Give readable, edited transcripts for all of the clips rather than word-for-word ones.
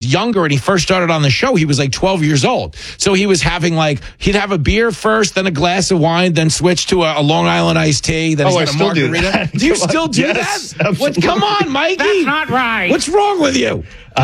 younger and he first started on the show, he was like 12 years old. So he was having he'd have a beer first, then a glass of wine, then switch to a Long Island iced tea. Then he's got a margarita. Do you still do that? What? Come on, Mikey. That's not right. What's wrong with you?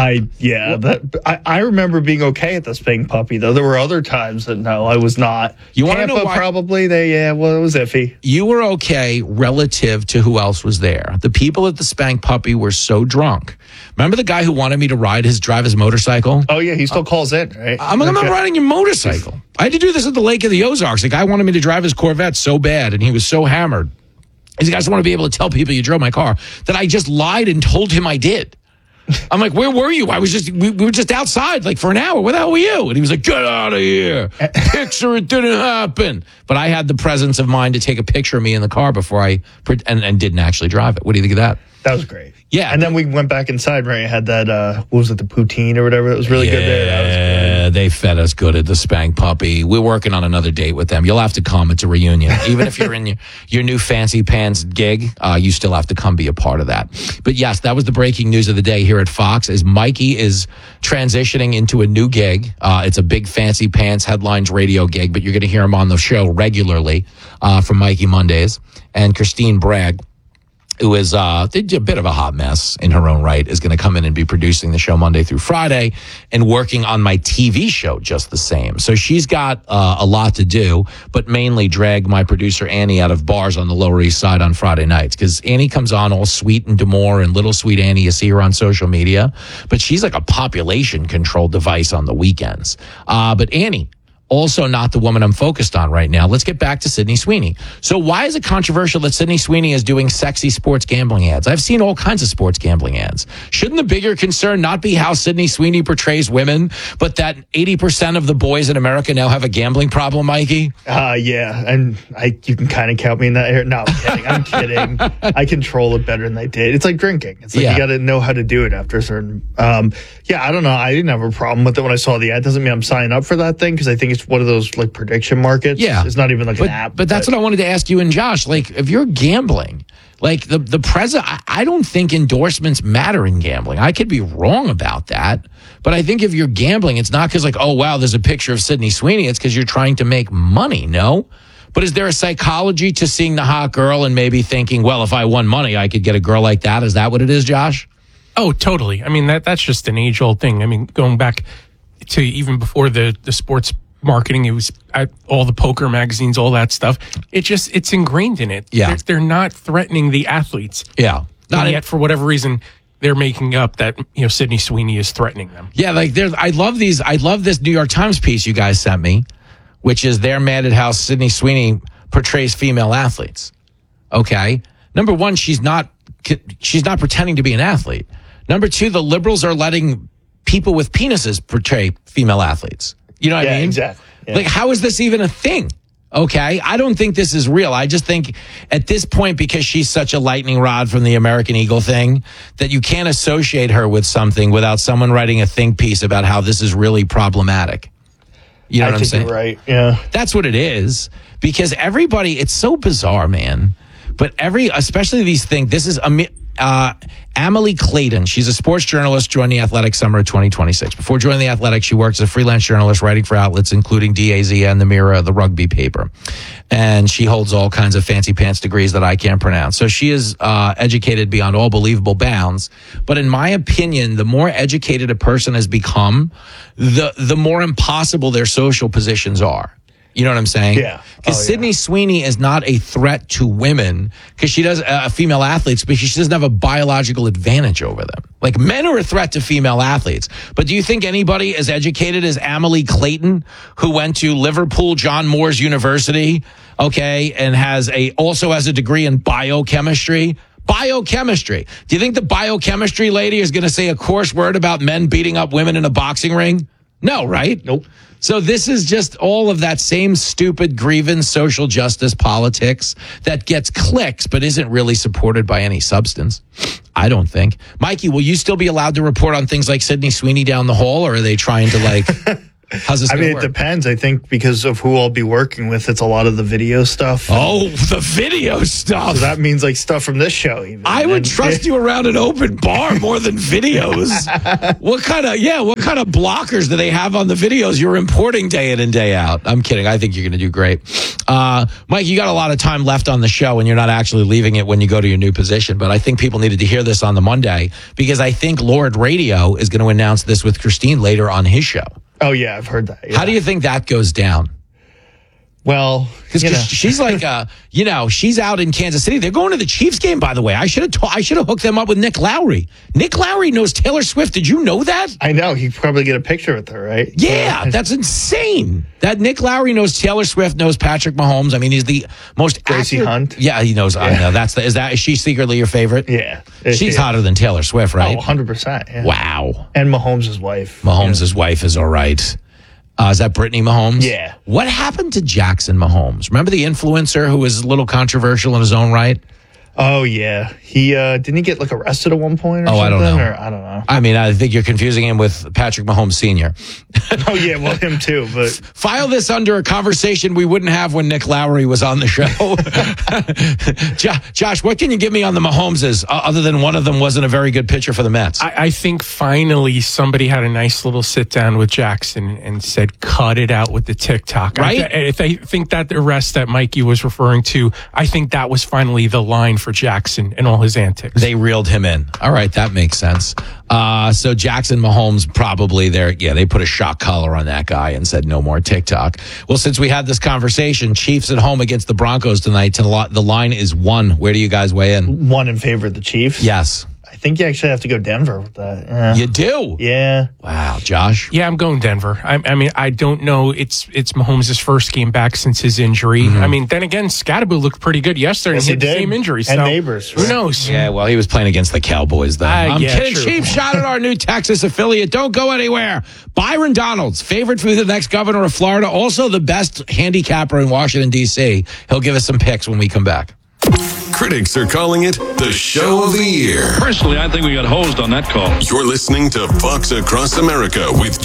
I remember being okay at the Spank Puppy, though. There were other times that no, I was not. You want to know why? Probably it was iffy. You were okay relative to who else was there. The people at the Spank Puppy were so drunk. Remember the guy who wanted me to drive his motorcycle? Oh, yeah, he still calls in, right? I'm not riding your motorcycle. I had to do this at the Lake of the Ozarks. The guy wanted me to drive his Corvette so bad, and he was so hammered. These guys want to be able to tell people you drove my car that I just lied and told him I did. I'm like, where were you? We were just outside for an hour. Where the hell were you? And he was like, get out of here. Picture it didn't happen. But I had the presence of mind to take a picture of me in the car before and didn't actually drive it. What do you think of that? That was great. Yeah. And then we went back inside, right? Had that, what was it, the poutine or whatever? It was really good there. That was Yeah, they fed us good at the Spank Puppy. We're working on another date with them. You'll have to come. It's a reunion. Even if you're in your new fancy pants gig, you still have to come be a part of that. But yes, that was the breaking news of the day here at Fox, is Mikey is transitioning into a new gig. It's a big fancy pants headlines radio gig, but you're going to hear him on the show regularly from Mikey Mondays. And Christine Bragg, who is a bit of a hot mess in her own right, is going to come in and be producing the show Monday through Friday and working on my TV show just the same. So she's got a lot to do, but mainly drag my producer Annie out of bars on the Lower East Side on Friday nights, because Annie comes on all sweet and demure and little sweet Annie. You see her on social media, but she's like a population control device on the weekends. But Annie, also not the woman I'm focused on right now. Let's get back to Sydney Sweeney. So why is it controversial that Sydney Sweeney is doing sexy sports gambling ads? I've seen all kinds of sports gambling ads. Shouldn't the bigger concern not be how Sydney Sweeney portrays women, but that 80% of the boys in America now have a gambling problem, Mikey? Yeah, and you can kind of count me in that area. No, I'm kidding. I control it better than they did. It's like drinking. It's like you got to know how to do it after a certain... I don't know. I didn't have a problem with it when I saw the ad. Doesn't mean I'm signing up for that thing, because I think it's one of those prediction markets. Yeah. It's not even an app. But that's what I wanted to ask you and Josh. If you're gambling, the president, I don't think endorsements matter in gambling. I could be wrong about that. But I think if you're gambling, it's not because oh, wow, there's a picture of Sydney Sweeney. It's because you're trying to make money, no? But is there a psychology to seeing the hot girl and maybe thinking, well, if I won money, I could get a girl like that? Is that what it is, Josh? Oh, totally. I mean, that's just an age-old thing. I mean, going back to even before the sports marketing, it was all the poker magazines, all that stuff. It's ingrained in it. Yeah. They're not threatening the athletes. Yeah. Not yet, for whatever reason, they're making up that Sydney Sweeney is threatening them. Yeah, I love this New York Times piece you guys sent me, which is they're mad at how Sydney Sweeney portrays female athletes. Okay. Number one, she's not pretending to be an athlete. Number two, the liberals are letting people with penises portray female athletes. You know what I mean? Exactly. Yeah. How is this even a thing? Okay. I don't think this is real. I just think at this point, because she's such a lightning rod from the American Eagle thing, that you can't associate her with something without someone writing a think piece about how this is really problematic. You know what I'm saying? You're right. Yeah. That's what it is. Because everybody, it's so bizarre, man. But especially these things, this is Amelie Clayton. She's a sports journalist, joined the Athletic summer of 2026. Before joining the Athletic, she worked as a freelance journalist, writing for outlets including DAZ and the Mirror, the rugby paper. And she holds all kinds of fancy pants degrees that I can't pronounce. So she is educated beyond all believable bounds. But in my opinion, the more educated a person has become, the more impossible their social positions are. You know what I'm saying? Yeah. Because Sydney Sweeney is not a threat to women, because she does female athletes, but she doesn't have a biological advantage over them. Men are a threat to female athletes. But do you think anybody as educated as Amelie Clayton, who went to Liverpool John Moores University, okay, and also has a degree in biochemistry? Biochemistry. Do you think the biochemistry lady is going to say a coarse word about men beating up women in a boxing ring? No, right? Nope. So this is just all of that same stupid grievance, social justice politics that gets clicks but isn't really supported by any substance. I don't think. Mikey, will you still be allowed to report on things like Sydney Sweeney down the hall, or are they trying to How's this I going mean, to it work? depends. I think because of who I'll be working with, it's a lot of the video stuff. Oh, the video stuff. So that means like stuff from this show. Even. I would And- trust you around an open bar more than videos. What kind of blockers do they have on the videos you're importing day in and day out? I'm kidding. I think you're going to do great. Mike, you got a lot of time left on the show and you're not actually leaving it when you go to your new position, but I think people needed to hear this on the Monday because I think Lord Radio is going to announce this with Christine later on his show. Oh yeah, I've heard that. Yeah. How do you think that goes down? Well, Because she's like, she's out in Kansas City. They're going to the Chiefs game, by the way. I should have hooked them up with Nick Lowry. Nick Lowry knows Taylor Swift. Did you know that? I know he probably get a picture with her, right? Yeah, that's insane. That Nick Lowry knows Taylor Swift, knows Patrick Mahomes. I mean, he's the most Gracie accurate- Hunt. Yeah, he knows. I know. Is she secretly your favorite? Yeah, She's yeah. hotter than Taylor Swift, right? Oh, 100%. Yeah. Wow. And Mahomes' wife. Mahomes' wife is all right. Is that Brittany Mahomes? Yeah. What happened to Jackson Mahomes? Remember the influencer who was a little controversial in his own right? Oh yeah, he didn't he get like arrested at one point or Oh, I something? don't know. Or, I don't know. I mean, I think you're confusing him with Patrick Mahomes Sr. Oh yeah, well him too. But File this under a conversation we wouldn't have when Nick Lowry was on the show. Josh, what can you give me on the Mahomeses other than one of them wasn't a very good pitcher for the Mets? I think finally somebody had a nice little sit down with Jackson and said, cut it out with the TikTok. Right? I think that arrest that Mikey was referring to, I think that was finally the line for Jackson and all his antics. They reeled him in. All right, that makes sense. So Jackson Mahomes probably they put a shock collar on that guy and said no more TikTok. Well, since we had this conversation, Chiefs at home against the Broncos tonight. The line is 1. Where do you guys weigh in? one in favor of the Chiefs. Yes. I think you actually have to go Denver with that. Yeah. You do? Yeah. Wow, Josh. Yeah, I'm going Denver. I mean, I don't know. It's Mahomes' first game back since his injury. Mm-hmm. I mean, then again, Scatterbo looked pretty good yesterday. Yes, He he had the did. same injury. And So Neighbors, who right? knows? Yeah, well, he was playing against the Cowboys, though. I'm yeah, kidding. true. Cheap shot at our new Texas affiliate. Don't go anywhere. Byron Donalds, favorite for the next governor of Florida, also the best handicapper in Washington, D.C. He'll give us some picks when we come back. Critics are calling it the show of the year. Personally, I think we got hosed on that call. You're listening to Fox Across America with